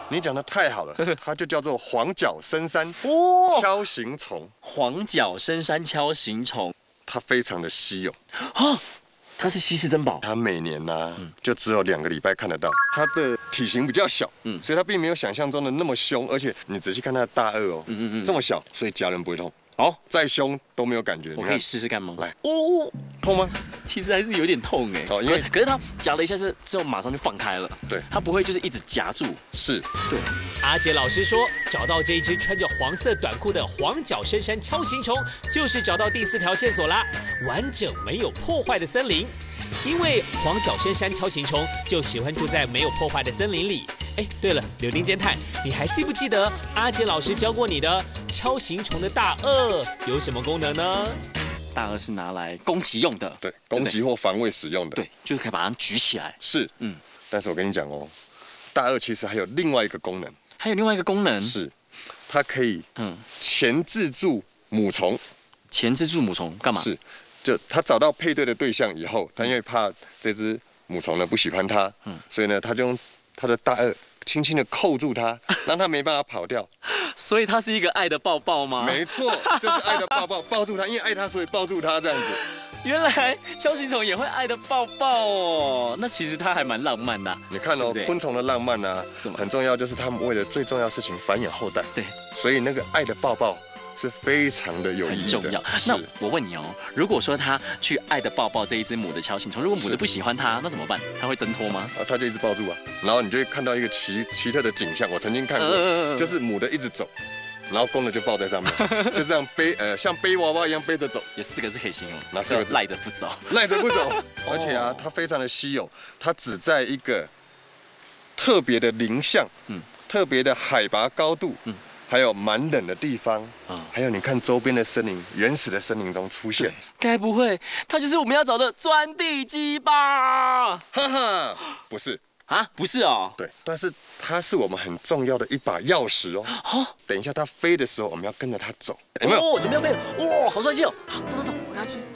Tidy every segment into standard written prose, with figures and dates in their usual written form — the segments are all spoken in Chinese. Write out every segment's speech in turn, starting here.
你讲的太好了，它就叫做黄角深山锹形虫。 黄角深山锹形虫， 它非常的稀有啊，它是稀世珍宝。 它每年就只有2个礼拜看得到。它的体型比较小，所以它并没有想象中的那么凶，而且你仔细看它的大颚这么小，所以夹人不会痛。 哦， 再凶都没有感觉。 我可以试试看吗？ 来， 哦， 痛吗？ 其实还是有点痛哎。 哦，因为可是它夹了一下之后马上就放开了。 对， 它不会就是一直夹住。 是， 对。 阿杰老师说，找到这一只穿着黄色短裤的黄角深山锹形虫，就是找到第4条线索啦，完整没有破坏的森林。因为黄角深山锹形虫就喜欢住在没有破坏的森林里。哎，对了，柳丁侦探，你还记不记得阿杰老师教过你的锹形虫的大颚有什么功能呢？ 大颚是拿来攻击用的， 对，攻击或防卫使用的。 对，就是可以把它举起来。 是，但是我跟你讲哦，大颚其实还有另外一个功能。 还有另外一个功能是，它可以钳制住母虫。 钳制住母虫干嘛？ 是，就它找到配对的对象以后，它因为怕这只母虫呢不喜欢它，所以呢，它就用它的大颚轻轻的扣住它，让它没办法跑掉。 所以它是一个爱的抱抱吗？ 没错，就是爱的抱抱，抱住它，因为爱它，所以抱住它这样子。 原来锹形虫也会爱的抱抱哦，那其实它还蛮浪漫的。 你看哦，昆虫的浪漫很重要，就是它们为了最重要的事情繁衍后代。 对， 所以那个爱的抱抱是非常的有意义的。 很重要。那我问你哦，如果说他去爱的抱抱这一只母的锹形虫，如果母的不喜欢它，那怎么办？它会挣脱吗？ 它就一直抱住啊，然后你就会看到一个奇特的景象。我曾经看过，就是母的一直走，然后公的就抱在上面，就这样像背娃娃一样背着走。 有4个字可以形容， 哪4个字？ 赖着不走， 赖着不走。而且它非常的稀有，它只在一个特别的林相，特别的海拔高度，还有蛮冷的地方，还有你看周边的森林，原始的森林中出现。 该不会它就是我们要找的钻地机吧？ 哈哈，不是。 啊，不是哦。 对，但是它是我们很重要的一把钥匙哦。好，等一下它飞的时候，我们要跟着它走，有没有？ 哦，准备要飞了，哇，好帅气哦！好，走，我跟他去。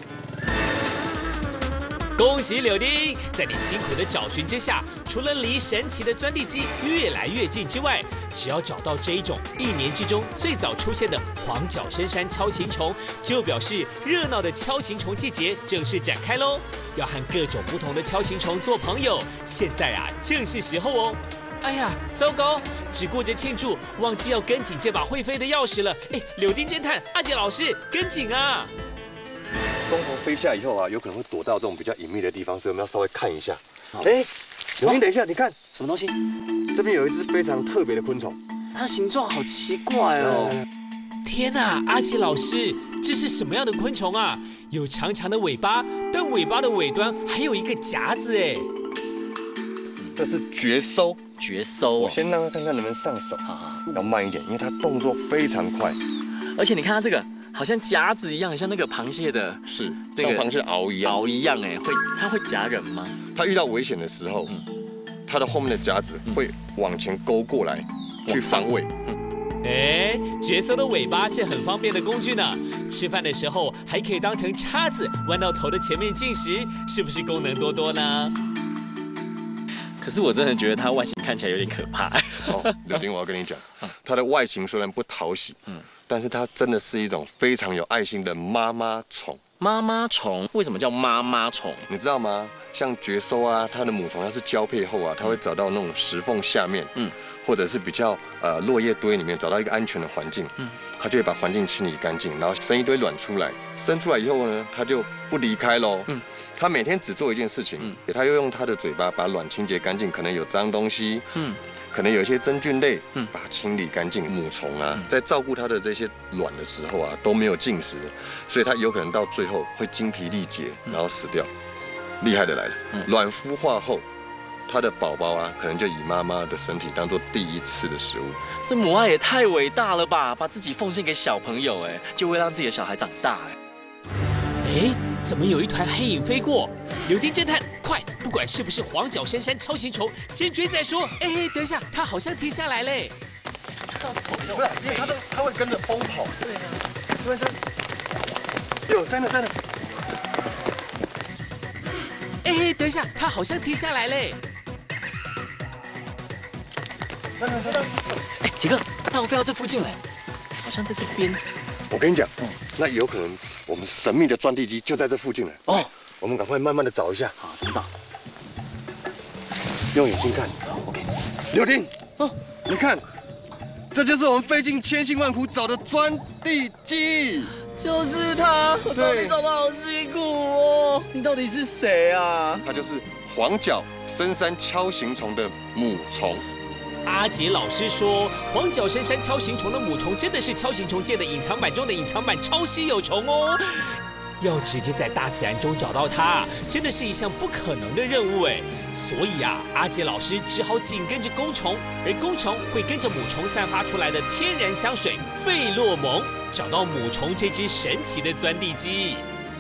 恭喜柳丁，在你辛苦的找寻之下，除了离神奇的钻地机越来越近之外，只要找到这一种1年之中最早出现的黄角深山锹形虫，就表示热闹的锹形虫季节正式展开喽！要和各种不同的锹形虫做朋友，现在正是时候哦！哎呀，糟糕，只顾着庆祝，忘记要跟紧这把会飞的钥匙了。哎，柳丁侦探，阿杰老师，跟紧啊！ 工虫飞下以后有可能会躲到这种比较隐秘的地方，所以我们要稍微看一下。哎，柳丁，等一下，你看什么东西？ 这边有一只非常特别的昆虫， 它形状好奇怪哦。 天哪，阿奇老师，这是什么样的昆虫啊？有长长的尾巴，但尾巴的尾端还有一个夹子哎。 这是绝搜。 绝搜我先让它看看能不能上手，要慢一点，因为它动作非常快。 而且你看它这个。好像夹子一样，像那个螃蟹的， 是像螃蟹螯一样， 螯一样哎，它会夹人吗？ 它遇到危险的时候，它的后面的夹子会往前勾过来，去防卫。 哎，绝搜的尾巴是很方便的工具呢。吃饭的时候还可以当成叉子，弯到头的前面进食，是不是功能多多呢？ 可是我真的觉得它外形看起来有点可怕。 柳丁，我要跟你讲，它的外形虽然不讨喜，但是它真的是一种非常有爱心的妈妈虫。 妈妈虫为什么叫妈妈虫？ 你知道吗？像绝搜它的母虫它是交配后它会找到那种石缝下面，或者是比较落叶堆里面找到一个安全的环境，它就会把环境清理干净，然后生一堆卵出来。生出来以后呢，它就不离开喽。它每天只做一件事情，它又用它的嘴巴把卵清洁干净，可能有脏东西，可能有一些真菌类，把它清理干净。母虫在照顾它的这些卵的时候都没有进食，所以它有可能到最后会精疲力竭，然后死掉。厉害的来了，卵孵化后，它的宝宝可能就以妈妈的身体当做第一次的食物。 这母爱也太伟大了吧！把自己奉献给小朋友，就会让自己的小孩长大， 哎，怎么有一团黑影飞过？柳丁侦探，快！不管是不是黄角深山锹形虫，先追再说。哎，等一下，它好像停下来嘞。 不是，因为它会跟着风跑。对啊，这边。有，在那。 哎，等一下，它好像停下来嘞。 哎，杰哥，大王飞到这附近嘞，好像在这边。 我跟你讲，那有可能我们神秘的钻地机就在这附近了。哦，我们赶快慢慢的找一下。 好，怎么找？ 用眼睛看。 OK。 柳丁，哦，你看，这就是我们费尽千辛万苦找的钻地机。 就是他，我找你找的好辛苦哦。你到底是谁啊？ 它就是黄角深山锹形虫的母虫。 阿杰老师说，黄角深山锹形虫的母虫真的是锹形虫界的隐藏版中的隐藏版，超稀有虫哦。要直接在大自然中找到它，真的是一项不可能的任务哎。所以啊，阿杰老师只好紧跟着公虫，而公虫会跟着母虫散发出来的天然香水费洛蒙，找到母虫这只神奇的钻地机。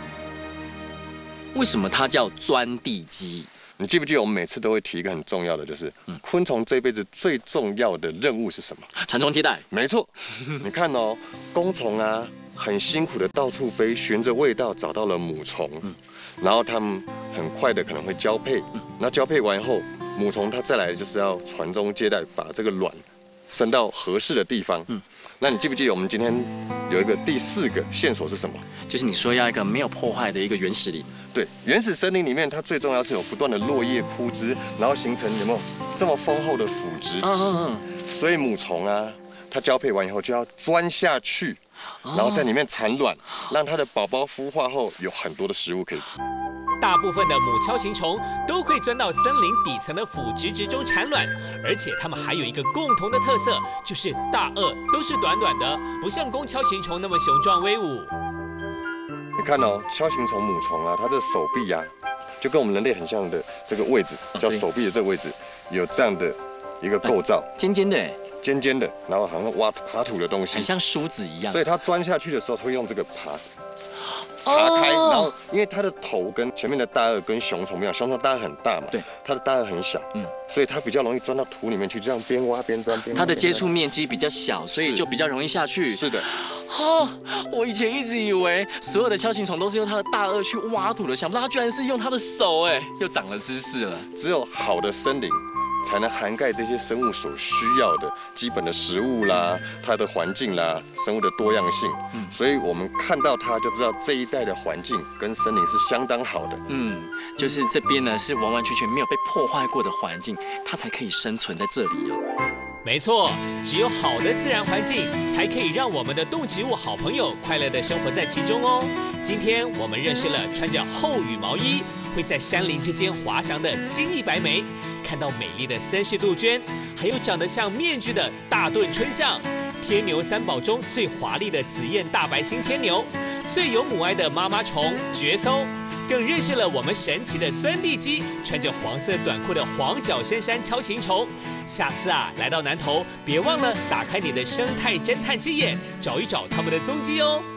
为什么它叫钻地机？ 你记不记得我们每次都会提一个很重要的，就是昆虫这辈子最重要的任务是什么？ 传宗接代。 没错，你看哦，公虫啊，很辛苦的到处飞，循着味道找到了母虫，然后它们很快的可能会交配，那交配完后，母虫它再来就是要传宗接代，把这个卵生到合适的地方。那你记不记得我们今天有一个第4个线索是什么？ 就是你说要一个没有破坏的一个原始林。 对，原始森林里面，它最重要是有不断的落叶枯枝，然后形成有没有这么丰厚的腐殖质？所以母虫啊，它交配完以后就要钻下去，然后在里面产卵，让它的宝宝孵化后有很多的食物可以吃。 大部分的母锹形虫都会钻到森林底层的腐殖质中产卵，而且它们还有一个共同的特色，就是大颚都是短短的，不像公锹形虫那么雄壮威武。 你看哦，锹形虫母虫啊，它这手臂啊，就跟我们人类很像的这个位置，叫手臂的这个位置，有这样的一个构造， 尖尖的哎， 尖尖的，然后好像爬土的东西， 很像梳子一样。 所以它钻下去的时候，会用这个爬开，然后因为它的头跟前面的大颚跟雄虫不一样，雄虫大颚很大嘛， 对， 它的大颚很小，所以它比较容易钻到土里面去，这样边挖边钻。 它的接触面积比较小，所以就比较容易下去。 是的。 我以前一直以为所有的锹形虫都是用它的大颚去挖土的，想不到它居然是用它的手，哎，又长了知识了。 只有好的森林才能涵盖这些生物所需要的基本的食物啦，它的环境啦，生物的多样性。所以我们看到它就知道这一带的环境跟森林是相当好的。 就是这边呢是完完全全没有被破坏过的环境，它才可以生存在这里哦。 没错，只有好的自然环境，才可以让我们的动植物好朋友快乐地生活在其中哦。今天我们认识了穿着厚羽毛衣，会在山林之间滑翔的金翼白眉，看到美丽的森氏杜鹃，还有长得像面具的大盾春象，天牛3宝中最华丽的紫燕大白星天牛，最有母爱的妈妈虫蕨藪。更认识了我们神奇的钻地机，穿着黄色短裤的黄角深山锹形虫。下次啊，来到南投，别忘了打开你的生态侦探之眼，找一找它们的踪迹哦。